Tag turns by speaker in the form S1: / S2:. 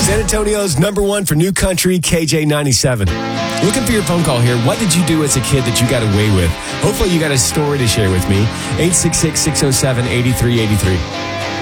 S1: San Antonio's number one for new country, KJ97. Looking for your phone call here. What did you do as a kid that you got away with? Hopefully you got a story to share with me. 866-607-8383.